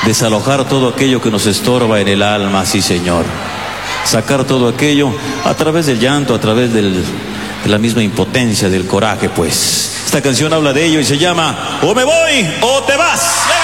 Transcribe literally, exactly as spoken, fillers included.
Desalojar todo aquello que nos estorba en el alma, sí, Señor. Sacar todo aquello a través del llanto, a través del, de la misma impotencia, del coraje, pues. Esta canción habla de ello y se llama O me voy o te vas.